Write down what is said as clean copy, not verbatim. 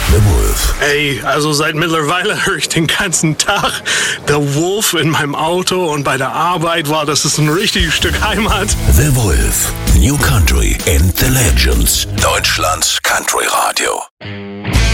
The Wolf. Ey, also seit mittlerweile höre ich den ganzen Tag The Wolf in meinem Auto und bei der Arbeit. Wow, das ist ein richtiges Stück Heimat. The Wolf. New Country and the Legends. Deutschlands Country Radio.